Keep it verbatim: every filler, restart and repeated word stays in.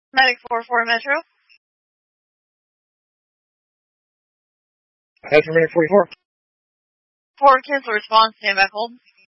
Medic four four Metro. That's for Medic forty-four. Four cancel response, stand back hold.